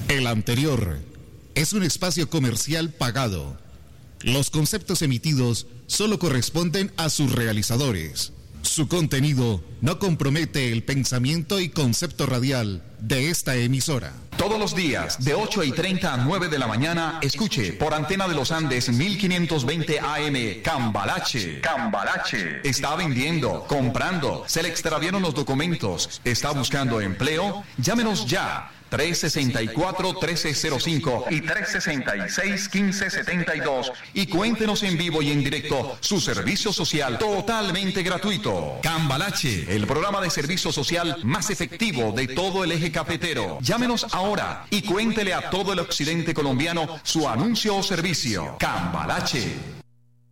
El anterior es un espacio comercial pagado. Los conceptos emitidos solo corresponden a sus realizadores. Su contenido no compromete el pensamiento y concepto radial de esta emisora. Todos los días, de 8:30 a 9 de la mañana, escuche por Antena de los Andes 1520 AM, Cambalache. Cambalache. Está vendiendo, comprando, se le extraviaron los documentos, está buscando empleo, llámenos ya. 364-1305 y 366-1572 y cuéntenos en vivo y en directo su servicio social totalmente gratuito. Cambalache, el programa de servicio social más efectivo de todo el eje cafetero. Llámenos ahora y cuéntele a todo el occidente colombiano su anuncio o servicio. Cambalache.